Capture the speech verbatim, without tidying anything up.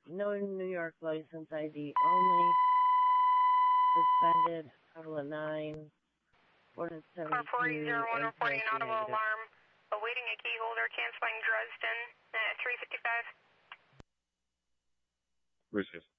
No New York license I D only. Suspended. Couple of nine. Four seventy-two. Car forty zero one reporting an audible alarm. Awaiting a key holder. Canceling Dresden at three fifty-five. Receive.